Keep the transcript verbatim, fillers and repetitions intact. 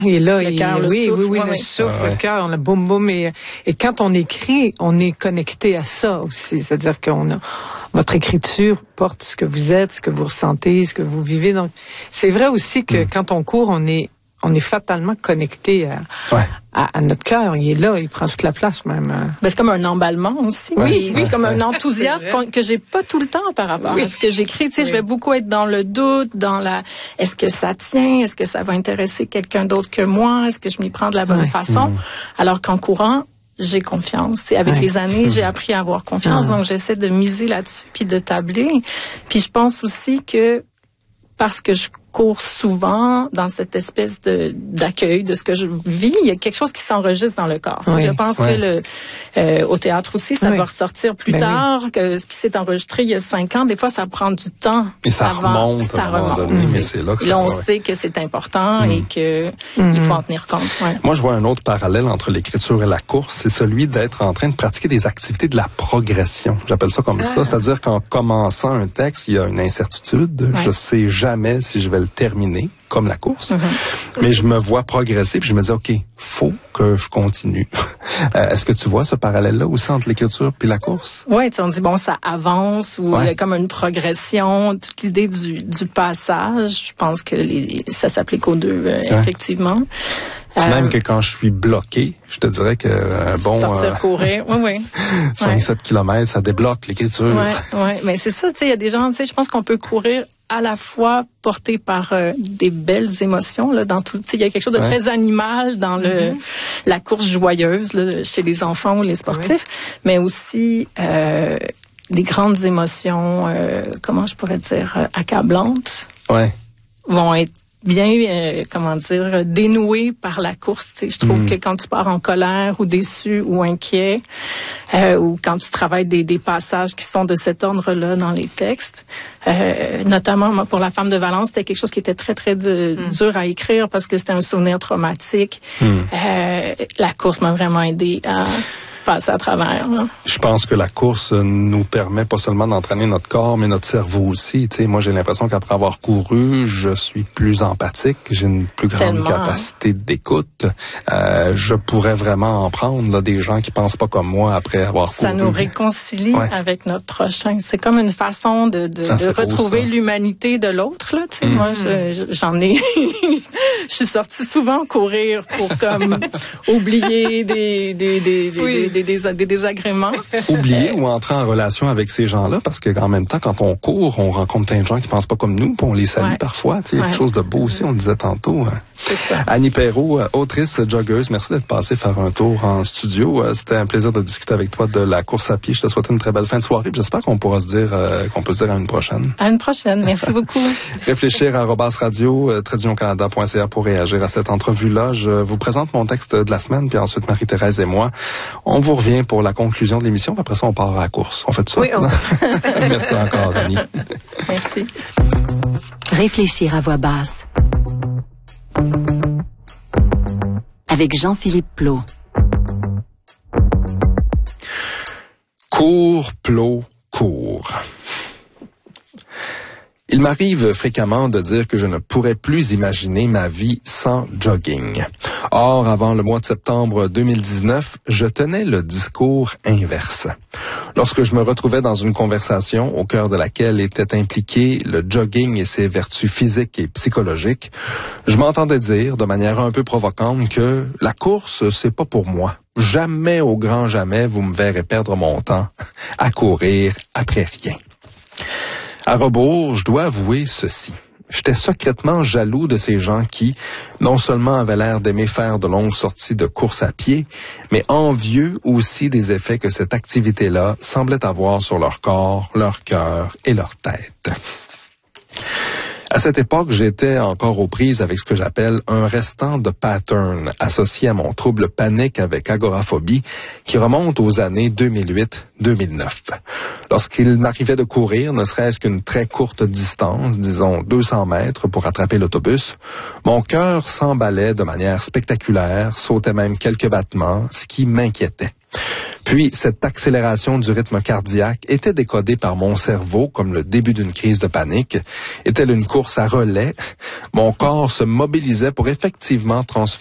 Et là, le il, cœur, le oui, souffle, oui, oui, ouais, le ouais. souffle, Ah, ouais. le cœur, le boum boum. Et, et quand on écrit, on est connecté à ça aussi. C'est-à-dire qu'on a votre écriture porte ce que vous êtes, ce que vous ressentez, ce que vous vivez. Donc, c'est vrai aussi que Mm. quand on court, on est on est fatalement connecté à, Ouais. à, à notre cœur. Il est là, il prend toute la place même. Ben, c'est comme un emballement aussi. Ouais. Oui, oui, Ouais. comme un enthousiasme C'est vrai. qu'on- que j'ai pas tout le temps par rapport Oui. à ce que j'écris. Tu sais, Oui. je vais beaucoup être dans le doute, dans la, est-ce que ça tient? Est-ce que ça va intéresser quelqu'un d'autre que moi? Est-ce que je m'y prends de la bonne Ouais. façon? Mm. Alors qu'en courant, j'ai confiance. Tu sais, avec Ouais. les années, j'ai appris à avoir confiance. Ah. Donc, j'essaie de miser là-dessus puis de tabler. Puis je pense aussi que parce que je cours souvent dans cette espèce de d'accueil de ce que je vis, il y a quelque chose qui s'enregistre dans le corps. Tu sais, Oui. Je pense Ouais. que le euh, au théâtre aussi, ça Oui. va ressortir plus Ben tard que ce qui s'est enregistré il y a cinq ans. Des fois, ça prend du temps. Et ça avant, remonte ça à un moment remonte. donné, Mm. mais c'est là que Là, ça on va, ouais. sait que c'est important Mm. et que Mm. il faut en tenir compte. Ouais. Moi, je vois un autre parallèle entre l'écriture et la course, c'est celui d'être en train de pratiquer des activités de la progression. J'appelle ça comme ça, c'est-à-dire qu'en commençant un texte, il y a une incertitude. Ouais. Je sais jamais si je vais le terminer, comme la course, Mm-hmm. mais je me vois progresser, puis je me dis, OK, faut que je continue. Euh, Est-ce que tu vois ce parallèle-là aussi entre l'écriture puis la course? Ouais, tu sais, on dit bon, ça avance ou Ouais. il y a comme une progression. Toute l'idée du, du passage, je pense que les, ça s'applique aux deux euh, Ouais. effectivement. Puis Euh, même que quand je suis bloqué, je te dirais que euh, bon, sortir euh, courir, oui, oui. cinq sept kilomètres, ça débloque l'écriture. Ouais, ouais, mais c'est ça, tu sais, il y a des gens, tu sais, je pense qu'on peut courir à la fois porté par euh, des belles émotions là dans tout, tu sais, il y a quelque chose de Ouais. très animal dans le la course joyeuse là, chez les enfants ou les sportifs, mais aussi euh, des grandes émotions, euh, comment je pourrais dire, euh, accablantes Ouais. vont être bien, euh, comment dire, dénoué par la course. Tu sais, je trouve Mm. que quand tu pars en colère ou déçu ou inquiet, euh, ou quand tu travailles des, des passages qui sont de cet ordre-là dans les textes, euh, notamment moi, pour La Femme de Valence, c'était quelque chose qui était très, très de, Mm. dur à écrire parce que c'était un souvenir traumatique. Mm. Euh, la course m'a vraiment aidé à passer à travers. Là. Je pense que la course nous permet pas seulement d'entraîner notre corps, mais notre cerveau aussi. Tu sais, moi, j'ai l'impression qu'après avoir couru, je suis plus empathique, j'ai une plus grande Tellement. capacité d'écoute. Euh, je pourrais vraiment en prendre là, des gens qui pensent pas comme moi après avoir Ça couru. nous réconcilie Ouais. avec notre prochain. C'est comme une façon de, de, Ah, de c'est beau, retrouver ça. l'humanité de l'autre. Là, tu sais, Mm. moi, je- je- j'en ai, je suis sortie souvent courir pour comme oublier des des des des, Oui. des, des, des, des désagréments. Oublier ou entrer en relation avec ces gens-là, parce que en même temps, quand on court, on rencontre plein de gens qui pensent pas comme nous, puis on les salue Ouais. parfois. Tu sais, il y a quelque Ouais. chose de beau aussi, on le disait tantôt. hein. C'est ça. Annie Perrault, euh, autrice, joggeuse, merci d'être passée faire un tour en studio. Euh, C'était un plaisir de discuter avec toi de la course à pied. Je te souhaite une très belle fin de soirée. puis J'espère qu'on pourra se dire, euh, qu'on peut se dire à une prochaine. À une prochaine. Merci beaucoup. Réfléchir à arobase radio, euh, trait d'union canada point c a pour réagir à cette entrevue-là. Je vous présente mon texte de la semaine, puis ensuite Marie-Thérèse et moi, on vous revient pour la conclusion de l'émission. Après ça, on part à la course. On fait ça? Oui, on- Merci encore, Annie. Merci. Réfléchir à voix basse. Avec Jean-Philippe Plot. Cours, plot, cours. Il m'arrive fréquemment de dire que je ne pourrais plus imaginer ma vie sans jogging. Or, avant le mois de septembre deux mille dix-neuf, je tenais le discours inverse. Lorsque je me retrouvais dans une conversation au cœur de laquelle était impliqué le jogging et ses vertus physiques et psychologiques, je m'entendais dire de manière un peu provocante que la course, c'est pas pour moi. Jamais, au grand jamais, vous me verrez perdre mon temps à courir après rien. À rebours, je dois avouer ceci. J'étais secrètement jaloux de ces gens qui, non seulement avaient l'air d'aimer faire de longues sorties de course à pied, mais envieux aussi des effets que cette activité-là semblait avoir sur leur corps, leur cœur et leur tête. À cette époque, j'étais encore aux prises avec ce que j'appelle un restant de pattern associé à mon trouble panique avec agoraphobie qui remonte aux années deux mille huit deux mille neuf. Lorsqu'il m'arrivait de courir, ne serait-ce qu'une très courte distance, disons deux cents mètres pour attraper l'autobus, mon cœur s'emballait de manière spectaculaire, sautait même quelques battements, ce qui m'inquiétait. Puis, cette accélération du rythme cardiaque était décodée par mon cerveau comme le début d'une crise de panique. Était-elle une course à relais? Mon corps se mobilisait pour effectivement transformer